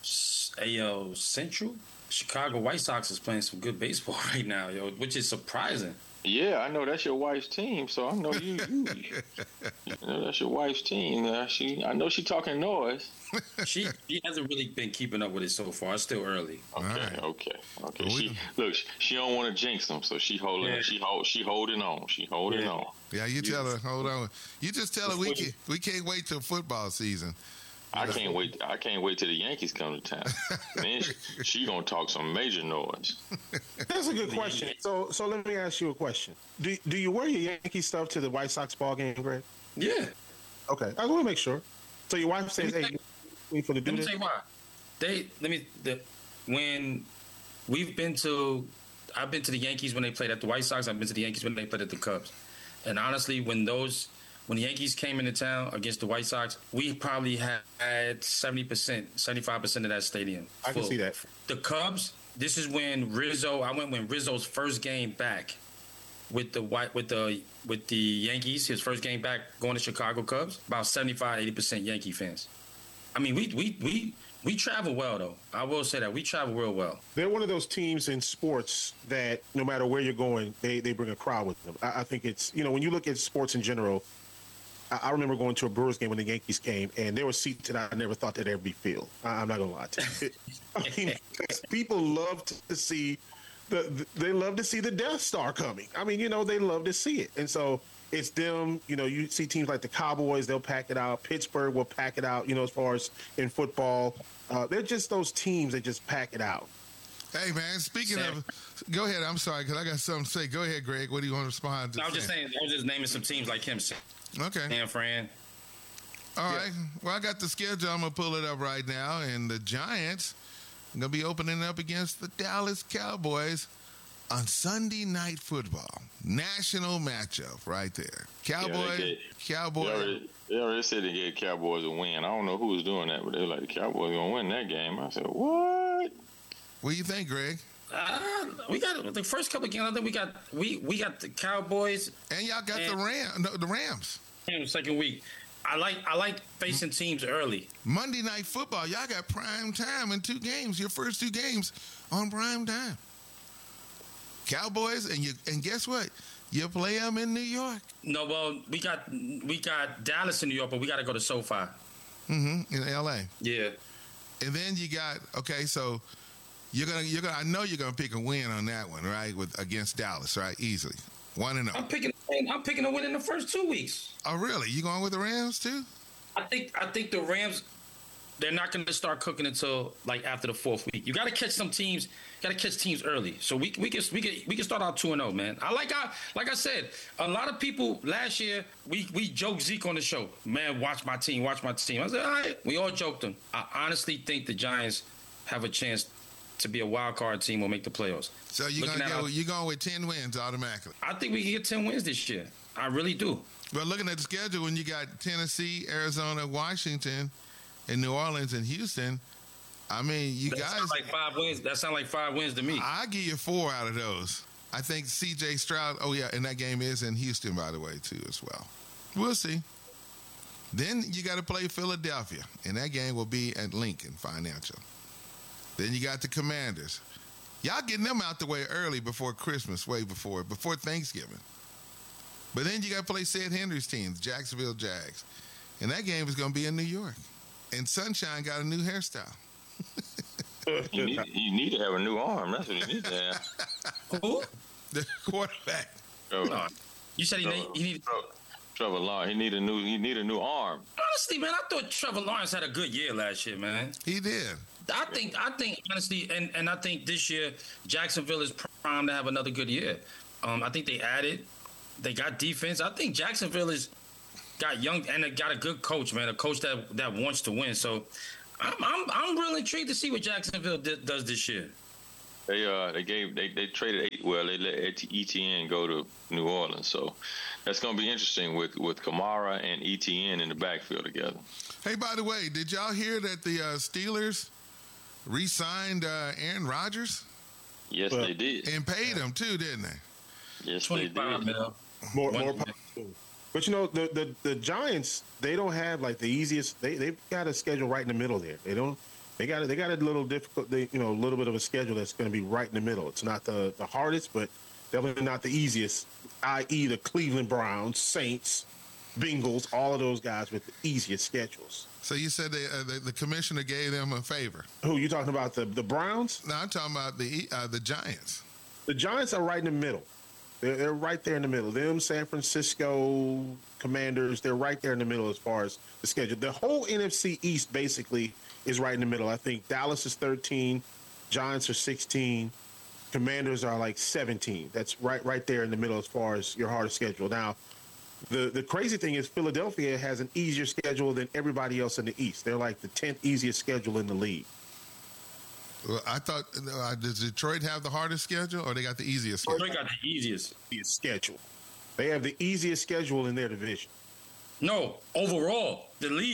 A L Central. Chicago White Sox is playing some good baseball right now, yo, which is surprising. Yeah, I know that's your wife's team, so I know you. you, you know, that's your wife's team. Uh, she, I know she talking noise. she, she hasn't really been keeping up with it so far. It's still early. Okay, right. okay, okay. Well, she look, she don't want to jinx them, so she holding, yeah. she hold, she holding on, she holding yeah. on. Yeah, you tell her, hold on. You just tell her we can, we can't wait till football season. I can't wait. I can't wait till the Yankees come to town. Man, she, she gonna talk some major noise. That's a good question. So, so let me ask you a question. Do do you wear your Yankee stuff to the White Sox ball game, Greg? Yeah. Okay, I want to make sure. So your wife says, "Hey, we for the do Let me this." tell you why. They let me the when we've been to, I've been to the Yankees when they played at the White Sox. I've been to the Yankees when they played at the Cubs. And honestly, when those When the Yankees came into town against the White Sox, we probably had seventy percent, seventy-five percent of that stadium full. I can see that. The Cubs, this is when Rizzo, I went when Rizzo's first game back with the white with the with the Yankees, his first game back going to Chicago Cubs, about seventy-five, eighty percent Yankee fans. I mean, we we we we travel well though. I will say that we travel real well. They're one of those teams in sports that no matter where you're going, they, they bring a crowd with them. I, I think it's, you know, when you look at sports in general, I remember going to a Brewers game when the Yankees came, and there were seats that I never thought that ever be filled. I'm not gonna lie to you. I mean, people love to see the, the they love to see the Death Star coming. I mean, you know, they love to see it, and so it's them. You know, you see teams like the Cowboys; they'll pack it out. Pittsburgh will pack it out. You know, as far as in football, uh, they're just those teams that just pack it out. Hey man, speaking Sam. of, go ahead. I'm sorry because I got something to say. Go ahead, Greg. What do you want to respond to? No, I was just saying. I was just naming some teams like him. Okay. San Fran. All right. Well, I got the schedule. I'm going to pull it up right now. And the Giants are going to be opening up against the Dallas Cowboys on Sunday Night Football. National matchup right there. Cowboys. Yeah, Cowboys. They already, they already said they gave Cowboys a win. I don't know who was doing that, but they were like, the Cowboys going to win that game. I said, what? What do you think, Greg? Uh, we got the first couple of games. I think we got we we got the Cowboys, and y'all got the Ram no, the Rams. In the second week, I like I like facing teams early. Monday Night Football, y'all got prime time in two games. Your first two games on prime time. Cowboys, and you and guess what? You play them in New York. No, well, we got we got Dallas in New York, but we got to go to SoFi. Mm-hmm. In L A. Yeah. And then you got okay, so. You're gonna, you're gonna. I know you're gonna pick a win on that one, right? With against Dallas, right? Easily, one and zero. I'm picking. I'm picking a win in the first two weeks. Oh, really? You going with the Rams too? I think. I think the Rams. They're not going to start cooking until like after the fourth week. You got to catch some teams. Got to catch teams early. So we we can we can we can start out two and zero, man. I like I like I said. A lot of people last year we we joked Zeke on the show. Man, watch my team. Watch my team. I said, all right. We all joked them. I honestly think the Giants have a chance to be a wild card team or make the playoffs. So you're Looking gonna go, our, you're going with ten wins automatically. I think we can get ten wins this year. I really do. Well, looking at the schedule, when you got Tennessee, Arizona, Washington, and New Orleans and Houston, I mean, you that guys sound like five wins. That sounds like five wins to me. I give you four out of those. I think C J Stroud. Oh yeah, and that game is in Houston, by the way, too, as well. We'll see. Then you got to play Philadelphia, and that game will be at Lincoln Financial. Then you got the Commanders. Y'all getting them out the way early before Christmas, way before, before Thanksgiving. But then you got to play Sid Henry's team, the Jacksonville Jags. And that game is going to be in New York. And Sunshine got a new hairstyle. You need, you need to have a new arm. That's what you need to have. Who? The quarterback. Trevor, No. You said he Trevor, need, he need. Trevor Lawrence. He need a new. He need a new arm. Honestly, man, I thought Trevor Lawrence had a good year last year, man. He did. I think, I think, honestly, and, and I think this year Jacksonville is primed to have another good year. Um, I think they added, they got defense. I think Jacksonville is got young and they got a good coach, man, a coach that that wants to win. So I'm I'm, I'm real intrigued to see what Jacksonville d- does this year. They uh they gave they, they traded eight, well they let E T N go to New Orleans, so that's gonna be interesting with with Kamara and E T N in the backfield together. Hey, by the way, did y'all hear that the uh, Steelers re-signed uh, Aaron Rodgers? Yes, Well, they did. And paid him too, didn't they? Yes, they did. mil. More, One- more. power to them. But you know, the, the the Giants, they don't have like the easiest. They they've got a schedule right in the middle there. They don't. They got a, they got a little difficult. They, you know, a little bit of a schedule that's going to be right in the middle. It's not the the hardest, but definitely not the easiest. that is, the Cleveland Browns, Saints, Bengals, all of those guys with the easiest schedules. So you said they, uh, the, the commissioner gave them a favor. Who you talking about? The the Browns? No, I'm talking about the uh, the Giants. The Giants are right in the middle. They're, they're right there in the middle. Them, San Francisco Commanders, they're right there in the middle as far as the schedule. The whole N F C East basically is right in the middle. I think Dallas is thirteen, Giants are sixteen, Commanders are like seventeen. That's right right there in the middle as far as your hardest schedule. Now, the, the crazy thing is Philadelphia has an easier schedule than everybody else in the East. They're like the tenth easiest schedule in the league. Well, I thought, uh, does Detroit have the hardest schedule, or they got the easiest schedule? They got the easiest. Easiest schedule. They have the easiest schedule in their division. No, overall, the league.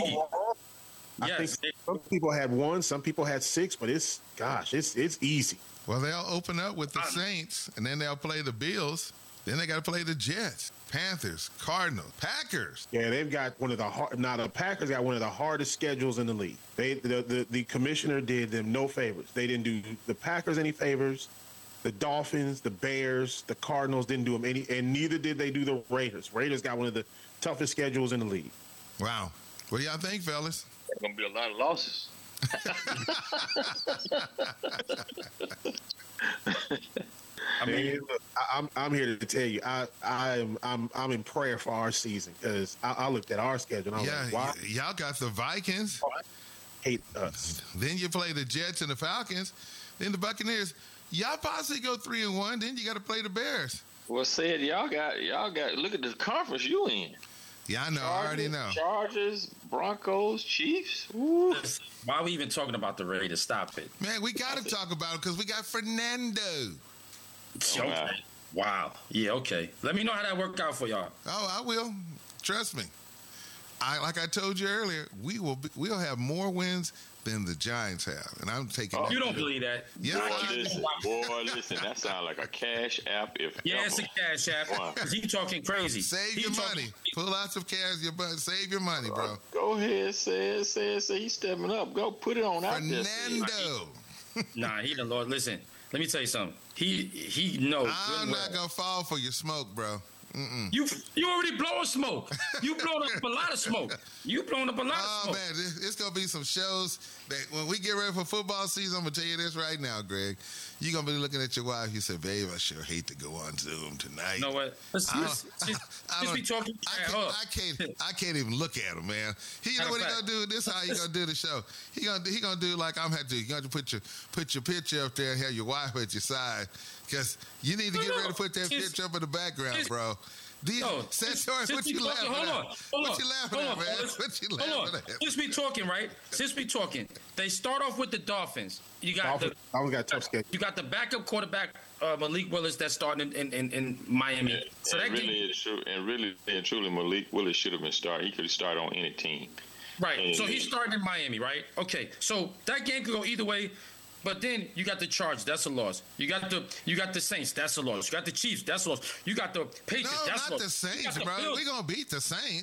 I Yes. think some people had one, some people had six, but it's gosh, it's it's easy. Well, they'll open up with the Saints, and then they'll play the Bills. Then they got to play the Jets, Panthers, Cardinals, Packers. Yeah, they've got one of the hard. Now the Packers got one of the hardest schedules in the league. They the, the the commissioner did them no favors. They didn't do the Packers any favors. The Dolphins, the Bears, the Cardinals didn't do them any, and neither did they do the Raiders. Raiders got one of the toughest schedules in the league. Wow. What do y'all think, fellas? There's gonna be a lot of losses. I mean, look, I, I'm I'm here to tell you, I I'm I'm I'm in prayer for our season because I, I looked at our schedule and I was Yeah, like, wow, y- y'all got the Vikings. hate us. Then you play the Jets and the Falcons. Then the Buccaneers. Y'all possibly go three and one. Then you got to play the Bears. Well, said y'all got y'all got. Look at the conference you in. Yeah, I know. I already know. Chargers, Broncos, Chiefs. Ooh. Why are we even talking about the Raiders? Stop it. Man, we got to talk about it because we got Fernando. Okay. Wow. Yeah. Okay. Let me know how that worked out for y'all. Oh, I will. Trust me. I like I told you earlier, we will be, we'll have more wins than the Giants have, and I'm taking. Oh, that you don't too. believe that? Yeah, Boy, I- listen, boy, listen. That sounds like a cash app. If Yeah, ever. it's a cash app. Wow. He talking crazy. Save He your talking- money. Pull out some cash. Your bu- save your money, bro. Go ahead, say it, say it, say he's stepping up. Go put it on out there. Fernando. Nah, he the Lord. Listen, let me tell you something. He he knows. I'm good not well. gonna fall for your smoke, bro. Mm-mm. You you already blowing smoke. You blowing up a lot of smoke. You blowing up a lot Oh of smoke. man, it's, it's gonna be some shows that when we get ready for football season, I'm gonna tell you this right now, Greg. You're gonna be looking at your wife. You said, "Babe, I sure hate to go on Zoom tonight." You know what? Let's, I let's, don't- just, I just be don't- talking. I can't, I can't. I can't even look at him, man. He you know Matter what he of gonna do? This how he gonna do the show. He gonna he gonna do like I'm had to. You gonna put your put your picture up there and have your wife at your side because you need to get No, no, ready to put that just- picture up in the background, just- bro. Do you, No, Santori, just what be you talking- laughing hold at? on, hold What on, you laughing hold at, on, man? hold on. What you Hold laughing on. at? Since we talking, right? Since we talking, they start off with the Dolphins. You got Dolphins, the Dolphins got a tough schedule. you got the backup quarterback uh, Malik Willis that's starting in in, in Miami. And, So and that really, game, and true, and really, and truly, Malik Willis should have been started. He could have started on any team. right? and- So he's starting in Miami, right? Okay. So that game could go either way. But then you got the Chargers, that's a loss. You got the you got the Saints, that's a loss. You got the Chiefs, that's a loss. You got the Patriots, No, that's a not loss. the You got Saints, the bro. Bills. We gonna beat the Saints.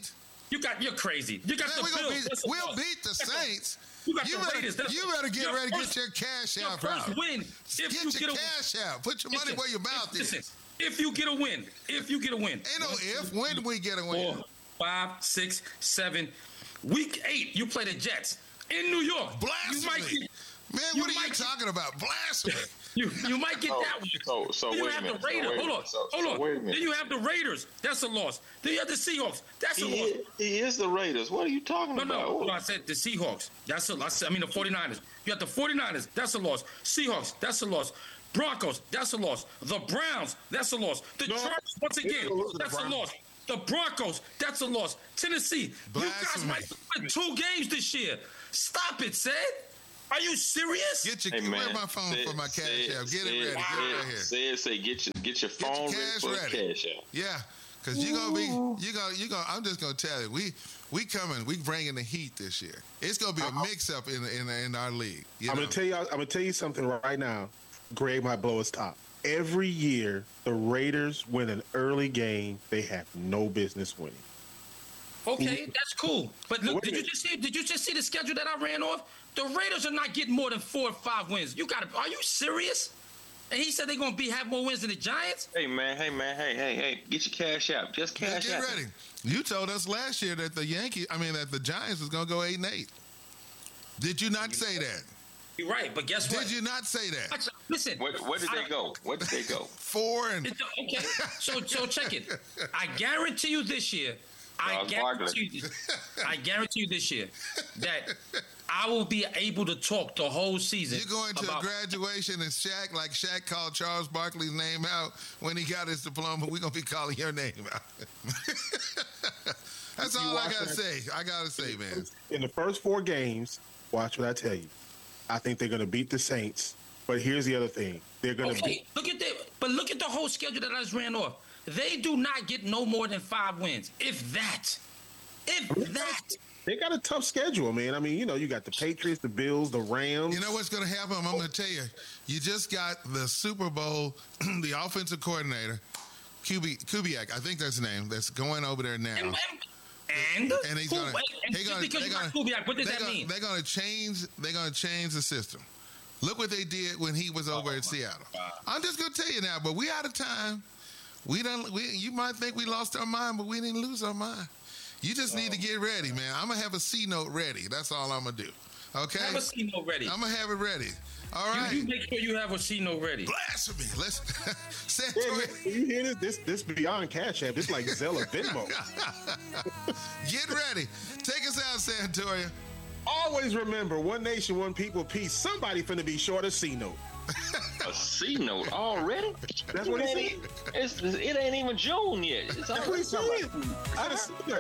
You got you're crazy. You got Man, the we Bills. beat, we'll beat the Saints. You got you the better, Raiders. That's you better get your ready to first, get your cash your out. first out. win. If Get you your get a cash out. Put your money listen, where your mouth if, is. Listen, if you get a win, if you get a win. Ain't no if. When do we get a win? Four, five, six, seven. Week eight, you play the Jets in New York. Blasphemy. You might get, Man, you what are you might talking about? Blasphemy. You you might get So- that one. so- so then you wait a have minute, the so Raiders. wait a hold on, minute, so- hold so on. wait a minute. Then you have the Raiders. That's a loss. Then you have the Seahawks. That's a He loss. is, he is the Raiders. What are you talking No, about? no, hold on. I said the Seahawks. That's a loss. I mean the forty-niners. You have the forty-niners. That's a loss. Seahawks. That's a loss. Broncos. That's a loss. The Browns. That's a loss. The No, Chargers. Once they're again, gonna lose to the that's a Browns. loss. The Broncos. That's a loss. Tennessee. You guys Blasphemy. might win two games this year. Stop it, Sid. Are you serious? Get your Hey, man. where my phone Say- for my cash say- out. Get say- it ready. Get it right here. Say it, say get your get your Get your phone ready cash for the ready. cash out. Yeah, because you're gonna be you gonna you gonna. I'm just gonna tell you, we we coming, we bringing the heat this year. It's gonna be a mix up in in in our league. You I'm know? gonna tell you. I'm gonna tell you something right now. Greg might blow his top. Every year, the Raiders win an early game they have no business winning. Okay, that's cool. But look, Wait a did you minute. just see? Did you just see the schedule that I ran off? The Raiders are not getting more than four or five wins. You got to. Are you serious? And he said they're gonna be have more wins than the Giants. Hey man, hey man, hey hey hey, get your cash out. Just Get, cash get out. ready. You told us last year that the Yankees, I mean that the Giants was gonna go eight and eight. Did you not say that? You're right, but guess what? Did you not say that? Actually, listen. Where, where did I- they go? Where did they go? Four and It's, okay, so so check it. I guarantee you this year. I Charles guarantee Barkley. you. I guarantee you this year that I will be able to talk the whole season. you're going to about, a graduation and Shaq, like Shaq called Charles Barkley's name out when he got his diploma. We're gonna be calling your name out. That's all I watch gotta that- say. I gotta say, man. In the first four games, watch what I tell you. I think they're gonna beat the Saints. But here's the other thing: they're gonna Okay, beat. look at that. But look at the whole schedule that I just ran off. They do not get no more than five wins, if that. If that. They got a tough schedule, man. I mean, you know, you got the Patriots, the Bills, the Rams. You know what's going to happen? I'm going to tell you. You just got the Super Bowl, the offensive coordinator, Kubi, Kubiak, I think that's his name, that's going over there now. And, and, And he's who- going and to. just because you got Kubiak, what does that mean? They're going to change. They're going to change the system. Look what they did when he was over Oh, at Seattle. I'm just going to tell you now, but we out of time. We don't. We you might think we lost our mind, but we didn't lose our mind. You just need to get ready, man. I'm gonna have a C note ready. That's all I'm gonna do. Okay. Have a C note ready. I'm gonna have it ready. All right. You, you make sure you have a C note ready. Blasphemy. Let's. Yeah, you, you hear this? This this beyond Cash App. This like Zella Venmo. Get ready. Take us out, Santoria. Always remember, one nation, one people, peace. Somebody finna be short a C note. A C note already? That's what he It said. ain't- It's, it ain't even June yet. It's That's what he said. I just said that.